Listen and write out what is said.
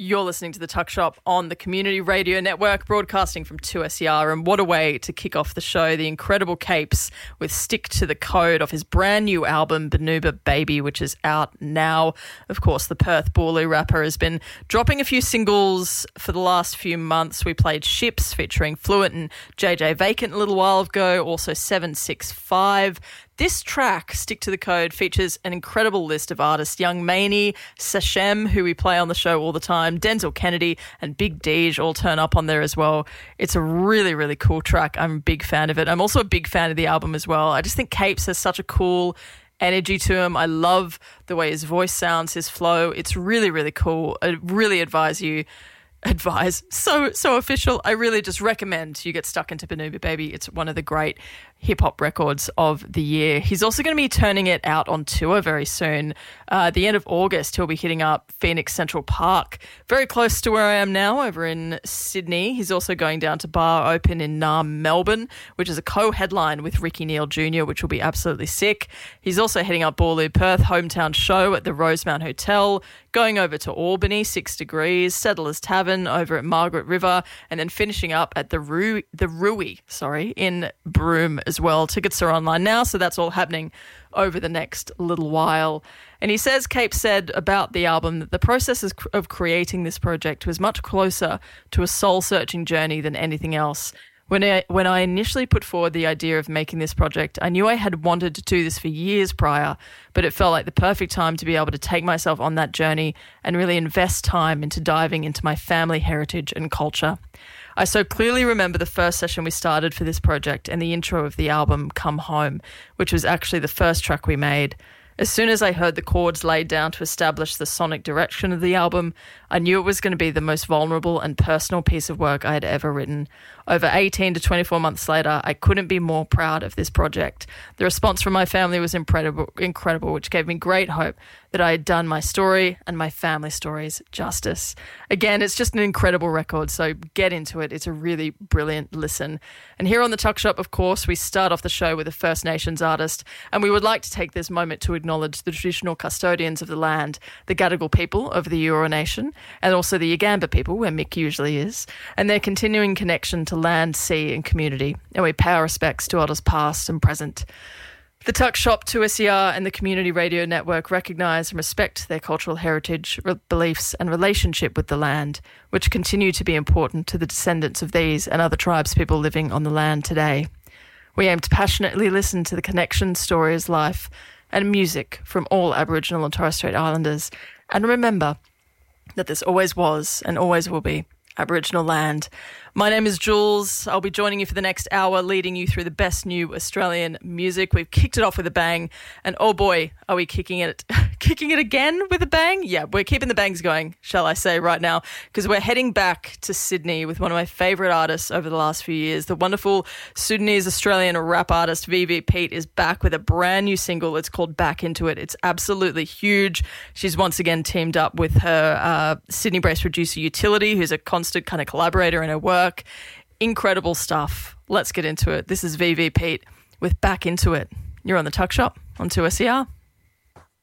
You're listening to The Tuck Shop on the Community Radio Network, broadcasting from 2SER. And what a way to kick off the show. The incredible Capes with Stick to the Code off his brand new album, Banuba Baby, which is out now. Of course, the Perth Boorloo rapper has been dropping a few singles for the last few months. We played Ships featuring Fluent and JJ Vacant a little while ago, also 765. This track, Stick to the Code, features an incredible list of artists. Young Maney, Sachem, who we play on the show all the time, Denzel Kennedy and Big Deej all turn up on there as well. It's a really, really cool track. I'm a big fan of it. I'm also a big fan of the album as well. I just think Capes has such a cool energy to him. I love the way his voice sounds, his flow. It's really, really cool. I really so official. I really just recommend you get stuck into Banuba Baby. It's one of the great hip-hop records of the year. He's also going to be turning it out on tour very soon. At the end of August, he'll be hitting up Phoenix Central Park, very close to where I am now, over in Sydney. He's also going down to Bar Open in Naarm, Melbourne, which is a co-headline with Ricky Neal Jr., which will be absolutely sick. He's also heading up Boorloo Perth hometown show at the Rosemount Hotel, going over to Albany, 6 Degrees, Settlers Tavern over at Margaret River, and then finishing up at the Rui in Broome as well. Tickets are online now, so that's all happening over the next little while. And he says, Cape said about the album, that the process of creating this project was much closer to a soul-searching journey than anything else. When I initially put forward the idea of making this project, I knew I had wanted to do this for years prior, but it felt like the perfect time to be able to take myself on that journey and really invest time into diving into my family heritage and culture. I so clearly remember the first session we started for this project and the intro of the album, Come Home, which was actually the first track we made. As soon as I heard the chords laid down to establish the sonic direction of the album, I knew it was going to be the most vulnerable and personal piece of work I had ever written. Over 18 to 24 months later, I couldn't be more proud of this project. The response from my family was incredible, which gave me great hope that I had done my story and my family stories justice. Again, it's just an incredible record, so get into it. It's a really brilliant listen. And here on The Tuck Shop, of course, we start off the show with a First Nations artist, and we would like to take this moment to acknowledge the traditional custodians of the land, the Gadigal people of the Eora Nation, and also the Yagamba people, where Mick usually is, and their continuing connection to land, sea and community. And we pay our respects to elders past and present. The Tuck Shop, 2SER and the Community Radio Network recognise and respect their cultural heritage, beliefs and relationship with the land, which continue to be important to the descendants of these and other tribes people living on the land today. We aim to passionately listen to the connection, stories, life and music from all Aboriginal and Torres Strait Islanders, and remember that this always was and always will be Aboriginal land. My name is Jules. I'll be joining you for the next hour, leading you through the best new Australian music. We've kicked it off with a bang, and oh boy, are we kicking it again with a bang? Yeah, we're keeping the bangs going, shall I say, right now, because we're heading back to Sydney with one of my favourite artists over the last few years. The wonderful Sudanese-Australian rap artist VV Pete is back with a brand new single. It's called Back Into It. It's absolutely huge. She's once again teamed up with her Sydney-based producer Utility, who's a constant kind of collaborator in her work. Incredible stuff. Let's get into it. This is VV Pete with Back Into It. You're on The Tuck Shop on 2SER.